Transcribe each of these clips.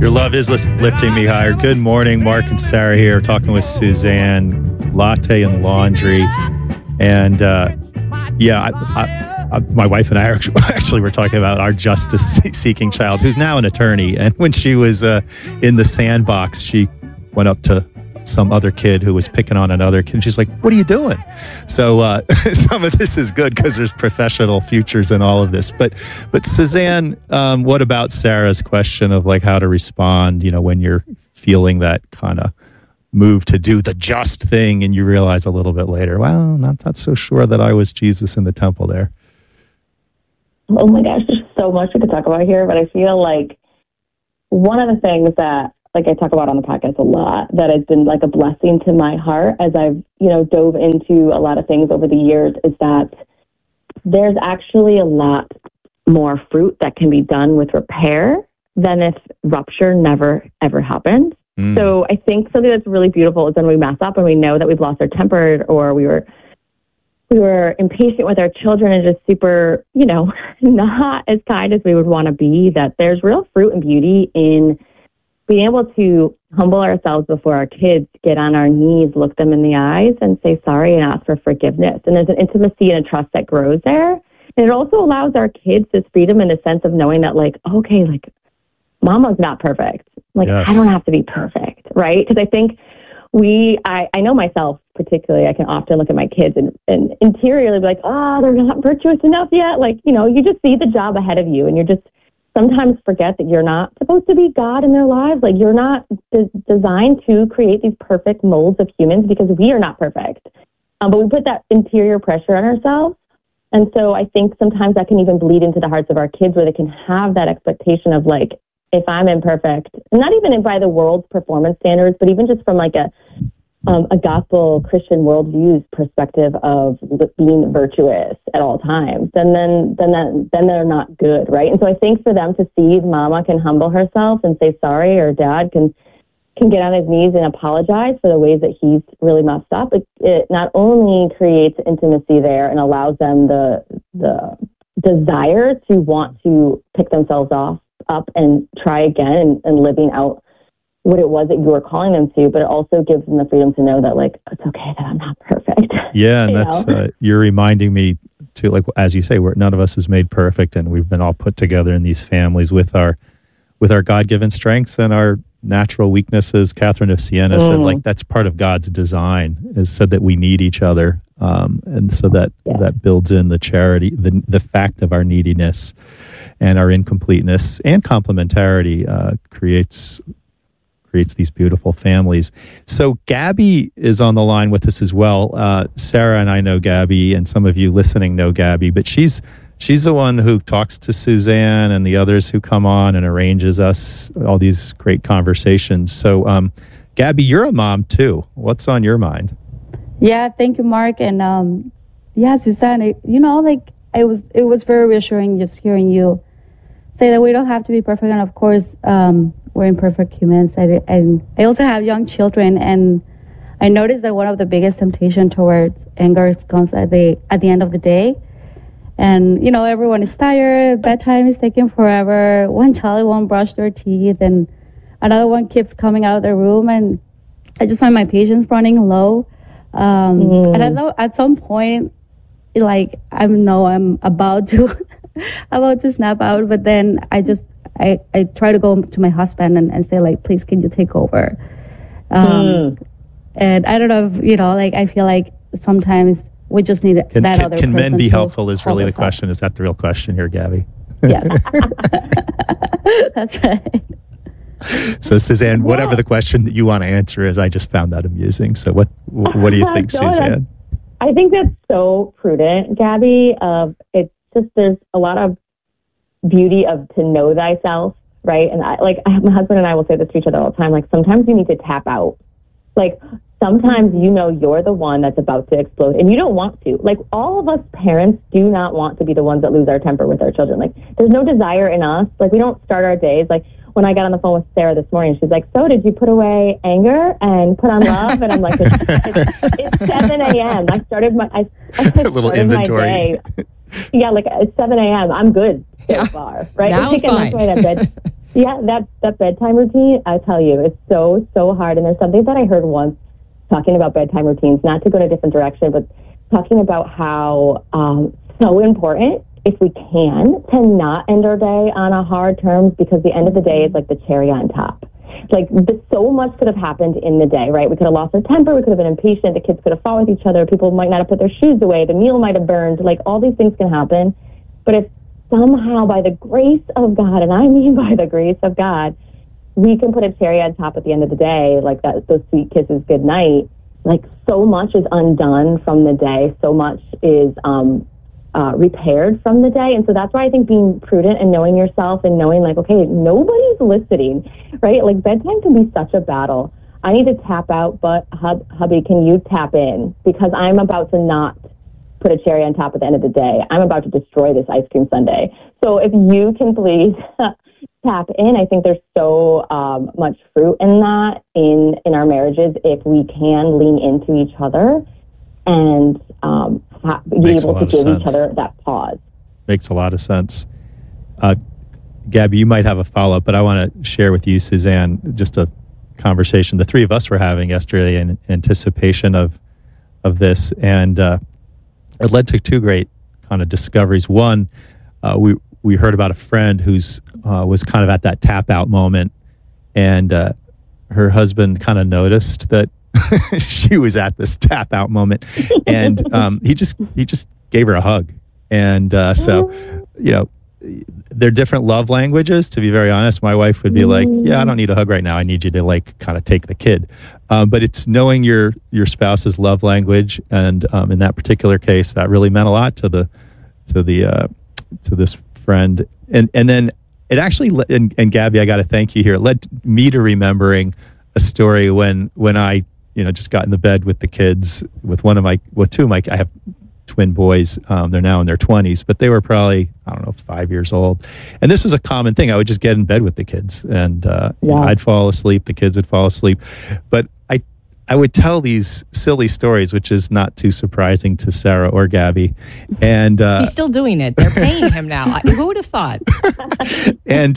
Your love is lifting me higher. Good morning, Mark and Sarah here, talking with Suzanne, latte and laundry. And my wife and I actually were talking about our justice-seeking child, who's now an attorney. And when she was in the sandbox, she went up to some other kid who was picking on another kid. And she's like, "What are you doing?" So some of this is good because there's professional futures in all of this. But Suzanne, what about Sarah's question of like how to respond, when you're feeling that kind of move to do the just thing and you realize a little bit later, well, not so sure that I was Jesus in the temple there. Oh my gosh, there's so much we could talk about here, but I feel like one of the things that I talk about on the podcast a lot, that has been like a blessing to my heart as I've, dove into a lot of things over the years, is that there's actually a lot more fruit that can be done with repair than if rupture never, ever happened. So I think something that's really beautiful is when we mess up and we know that we've lost our temper, or we were impatient with our children and just super, not as kind as we would want to be, that there's real fruit and beauty in being able to humble ourselves before our kids, get on our knees, look them in the eyes and say sorry and ask for forgiveness. And there's an intimacy and a trust that grows there. And it also allows our kids this freedom in the sense of knowing that mama's not perfect. Yes. I don't have to be perfect, right? Because I think I know myself particularly, I can often look at my kids and interiorly be like, they're not virtuous enough yet. You just see the job ahead of you and you're just sometimes forget that you're not supposed to be God in their lives. You're not designed to create these perfect molds of humans because we are not perfect. But we put that interior pressure on ourselves. And so I think sometimes that can even bleed into the hearts of our kids, where they can have that expectation of if I'm imperfect, not even by the world's performance standards, but even just from a gospel Christian worldview's perspective of being virtuous at all times, then they're not good, right? And so I think for them to see mama can humble herself and say sorry, or dad can get on his knees and apologize for the ways that he's really messed up, it not only creates intimacy there and allows them the desire to want to pick themselves up and try again and living out what it was that you were calling them to, but it also gives them the freedom to know that it's okay that I'm not perfect. Yeah, and that's you're reminding me to, as you say, none of us is made perfect, and we've been all put together in these families with our God-given strengths and our natural weaknesses. Catherine of Siena said that's part of God's design, is so that we need each other, and so that builds in the charity, the fact of our neediness and our incompleteness and complementarity creates these beautiful families. So Gabby is on the line with us as well. Sarah and I know Gabby, and some of you listening know Gabby, but she's the one who talks to Suzanne and the others who come on and arranges us all these great conversations. So Gabby, you're a mom too. What's on your mind? Yeah, thank you, Mark. And Suzanne, it was very reassuring just hearing you say that we don't have to be perfect. And of course, we're imperfect humans. And I also have young children, and I noticed that one of the biggest temptation towards anger comes at the end of the day. And, everyone is tired, bedtime is taking forever, one child won't brush their teeth, and another one keeps coming out of the room, and I just find my patience running low. And I know at some point, I'm about to snap out, but then I try to go to my husband and say, please, can you take over? And I don't know if, I feel like sometimes we just need that other person. Can men be helpful is really the question. Is that the real question here, Gabby? Yes. That's right. So Suzanne, whatever the question that you want to answer is, I just found that amusing. So what do you think, Suzanne? I think that's so prudent, Gabby. It's just, there's a lot of beauty to know thyself, right? And my husband and I will say this to each other all the time. Sometimes you need to tap out. Sometimes you're the one that's about to explode and you don't want to. All of us parents do not want to be the ones that lose our temper with our children. There's no desire in us. We don't start our days. When I got on the phone with Sarah this morning, she's like, "So did you put away anger and put on love?" And I'm like, it's 7 a.m. I started my little inventory. My day. Yeah, it's 7 a.m. I'm good so far, right? Now it's fine. Yeah, that bedtime routine, I tell you, it's so, so hard. And there's something that I heard once talking about bedtime routines, not to go in a different direction, but talking about how so important, if we can, to not end our day on a hard terms, because the end of the day is like the cherry on top. Like, so much could have happened in the day, right? We could have lost our temper, we could have been impatient, the kids could have fought with each other, people might not have put their shoes away, the meal might have burned, like all these things can happen. But if somehow by the grace of God, and I mean by the grace of God, we can put a cherry on top at the end of the day, like that, those sweet kisses good night, like so much is undone from the day, so much is repaired from the day. And so that's why I think being prudent and knowing yourself and knowing like, okay, nobody's listening, right? Like bedtime can be such a battle. I need to tap out, but hubby, can you tap in? Because I'm about to not put a cherry on top at the end of the day. I'm about to destroy this ice cream sundae. So if you can please tap in, I think there's so much fruit in that in our marriages if we can lean into each other and be able to give each other that pause. Makes a lot of sense. Gabby, you might have a follow-up, but I want to share with you, Suzanne, just a conversation the three of us were having yesterday in anticipation of this. And it led to two great kind of discoveries. One, we heard about a friend who's was kind of at that tap out moment, and her husband kind of noticed that she was at this tap out moment, and he just gave her a hug. And so, you know, they're different love languages. To be very honest, my wife would be like, "Yeah, I don't need a hug right now. I need you to like kind of take the kid." But it's knowing your spouse's love language, and in that particular case, that really meant a lot to this friend. And then it actually and Gabby, I got to thank you here. It led me to remembering a story when I just got in the bed with the kids with two of my. I have twin boys. They're now in their 20s, but they were probably, I don't know, 5 years old. And this was a common thing. I would just get in bed with the kids, and I'd fall asleep. The kids would fall asleep. But I would tell these silly stories, which is not too surprising to Sarah or Gabby. And he's still doing it. They're paying him now. Who would have thought? And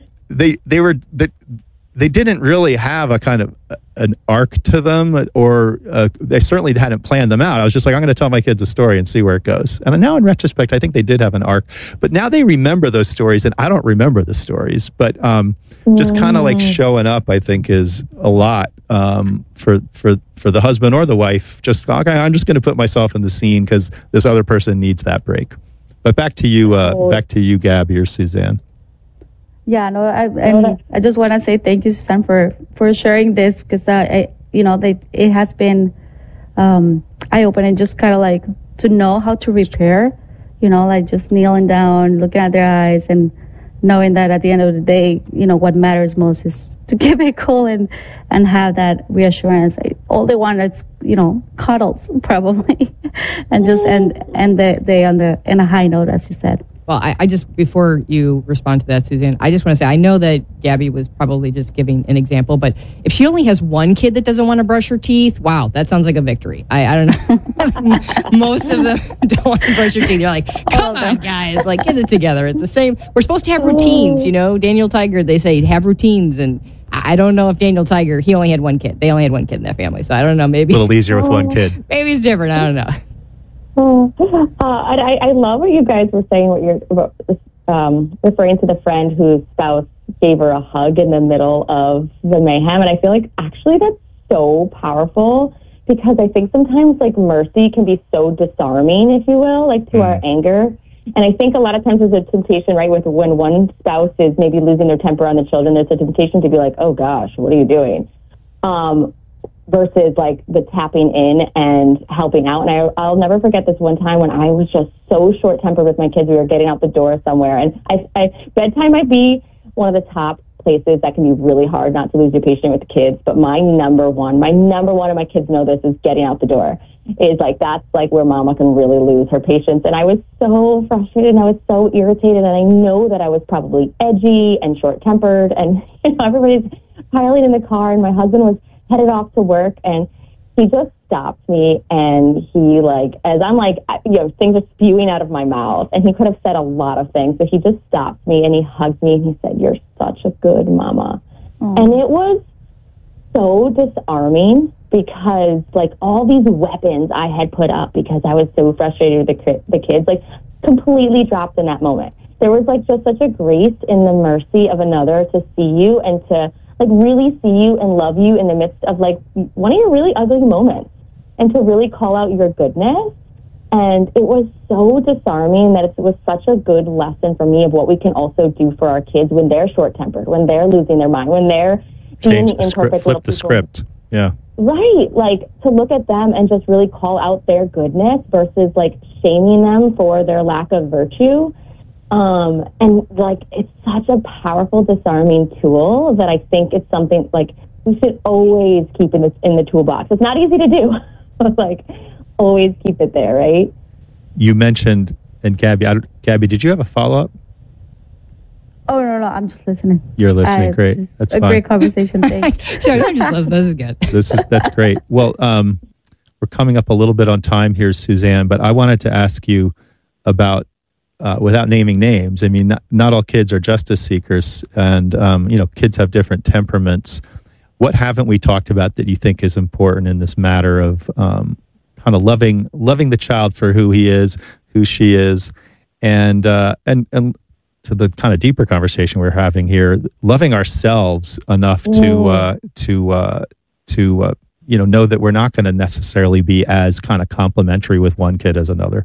they didn't really have a kind of an arc to them, or they certainly hadn't planned them out. I was just like, I'm going to tell my kids a story and see where it goes. And now in retrospect, I think they did have an arc. But now they remember those stories, and I don't remember the stories. But just kind of like showing up, I think, is a lot for the husband or the wife. Just, okay, I'm just going to put myself in the scene because this other person needs that break. But back to you, Gabby or Suzanne. Yeah, no, I just want to say thank you, Suzanne, for sharing this, because it has been eye-opening, just kind of like to know how to repair, like just kneeling down, looking at their eyes, and knowing that at the end of the day, what matters most is to keep it cool and have that reassurance. All they want is, cuddles probably, and just end the day on a high note, as you said. Well, I just, before you respond to that, Suzanne, I just want to say, I know that Gabby was probably just giving an example, but if she only has one kid that doesn't want to brush her teeth, wow, that sounds like a victory. I don't know. Most of them don't want to brush their teeth. You're like, come on, guys, like, get it together. It's the same. We're supposed to have routines, Daniel Tiger, they say, have routines, and I don't know if Daniel Tiger, he only had one kid. They only had one kid in that family, so I don't know, maybe. A little easier with one kid. Maybe it's different, I don't know. I love what you guys were saying, what you're referring to the friend whose spouse gave her a hug in the middle of the mayhem. And I feel like actually that's so powerful, because I think sometimes like mercy can be so disarming, if you will, like to our anger. And I think a lot of times there's a temptation, right, with when one spouse is maybe losing their temper on the children, there's a temptation to be like, oh gosh, what are you doing? Versus like the tapping in and helping out. And I'll never forget this one time when I was just so short-tempered with my kids. We were getting out the door somewhere, and bedtime might be one of the top places that can be really hard not to lose your patience with the kids. But my number one, and my kids know this, is getting out the door. Is like, that's like where mama can really lose her patience. And I was so frustrated, and I was so irritated, and I know that I was probably edgy and short-tempered, and everybody's piling in the car, and my husband was headed off to work, and he just stopped me, and he, like, as I'm like, things are spewing out of my mouth, and he could have said a lot of things, but he just stopped me, and he hugged me, and he said, "You're such a good mama. And it was so disarming because, like, all these weapons I had put up because I was so frustrated with the kids, like, completely dropped in that moment. There was, like, just such a grace in the mercy of another to see you and to, like, really see you and love you in the midst of, like, one of your really ugly moments, and to really call out your goodness. And it was so disarming that it was such a good lesson for me of what we can also do for our kids when they're short-tempered, when they're losing their mind, when they're being Change the script, flip the script. Yeah. Right. Like, to look at them and just really call out their goodness versus, like, shaming them for their lack of virtue. And, like, it's such a powerful disarming tool that I think it's something, like, we should always keep in the toolbox. It's not easy to do, but, like, always keep it there, right? You mentioned, and Gabby, did you have a follow-up? Oh, no, I'm just listening. You're listening. Great. That's fine. Great conversation. Thanks. Sure, I'm just listening. This is good. That's great. Well, we're coming up a little bit on time here, Suzanne, but I wanted to ask you about, without naming names, I mean, not all kids are justice seekers, and, kids have different temperaments. What haven't we talked about that you think is important in this matter of kind of loving the child for who he is, who she is, and to the kind of deeper conversation we're having here, loving ourselves enough to know that we're not going to necessarily be as kind of complementary with one kid as another.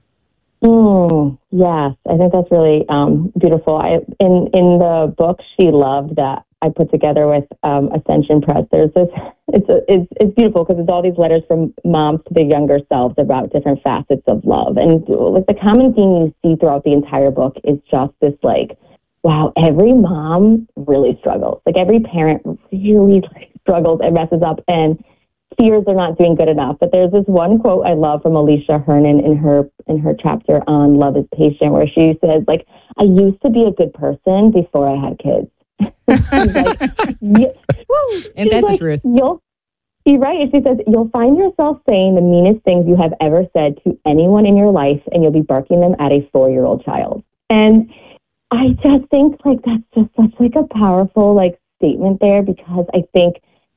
Yes, I think that's really beautiful. In the book She Loved that I put together with Ascension Press, there's this. It's beautiful because it's all these letters from moms to their younger selves about different facets of love, and like the common theme you see throughout the entire book is just this, like, wow, every mom really struggles. Like, every parent really struggles and messes up and fears they're not doing good enough. But there's this one quote I love from Alicia Hernan in her chapter on Love is Patient, where she says, like, I used to be a good person before I had kids. She's like, and that's the truth. You're right. She says, you'll find yourself saying the meanest things you have ever said to anyone in your life, and you'll be barking them at a 4-year-old child. And I just think, like, that's just such, like, a powerful, like, statement there, because I think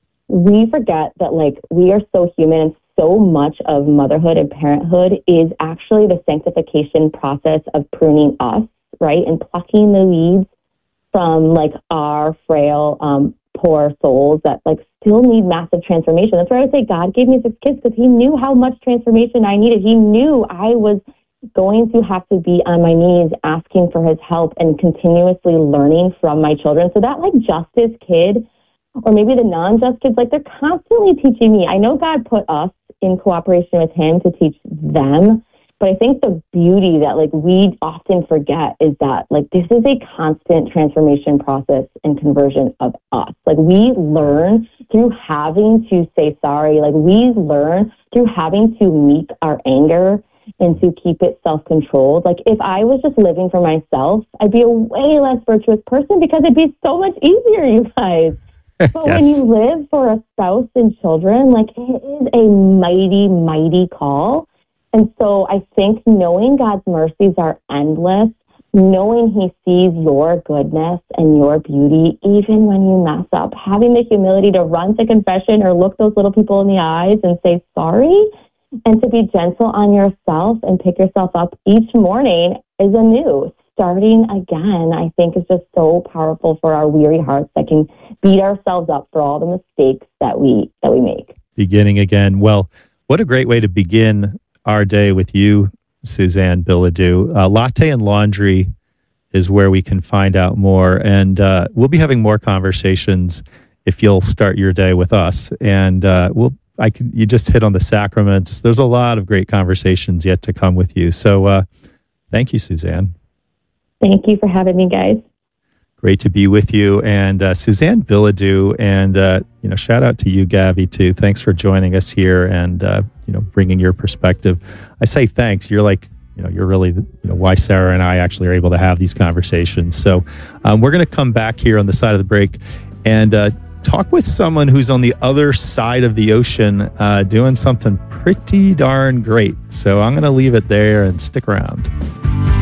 we forget that, like, we are so human, and so much of motherhood and parenthood is actually the sanctification process of pruning us, right, and plucking the weeds from, like, our frail, poor souls that, like, still need massive transformation. That's why I would say God gave me 6 kids, because he knew how much transformation I needed. He knew I was going to have to be on my knees asking for his help and continuously learning from my children. So that, like, justice kid, or maybe the non-just kids, like, they're constantly teaching me. I know God put us in cooperation with him to teach them. But I think the beauty that, like, we often forget is that, like, this is a constant transformation process and conversion of us. Like, we learn through having to say sorry. Like, we learn through having to meet our anger and to keep it self-controlled. Like, if I was just living for myself, I'd be a way less virtuous person because it'd be so much easier, you guys. But yes, when you live for a spouse and children, like, it is a mighty, mighty call. And so I think knowing God's mercies are endless, knowing he sees your goodness and your beauty, even when you mess up, having the humility to run to confession or look those little people in the eyes and say sorry, and to be gentle on yourself and pick yourself up each morning is anew. Starting again, I think, is just so powerful for our weary hearts that can beat ourselves up for all the mistakes that we make. Beginning again. Well, what a great way to begin our day with you, Suzanne Bilodeau. Latte and Laundry is where we can find out more, and we'll be having more conversations if you'll start your day with us. And you just hit on the sacraments. There's a lot of great conversations yet to come with you. So thank you, Suzanne. Thank you for having me, guys. Great to be with you. And Suzanne Bilodeau, and shout out to you, Gabby, too. Thanks for joining us here and bringing your perspective. I say thanks. You're like, you're really why Sarah and I actually are able to have these conversations. So we're going to come back here on the side of the break and talk with someone who's on the other side of the ocean doing something pretty darn great. So I'm going to leave it there and stick around.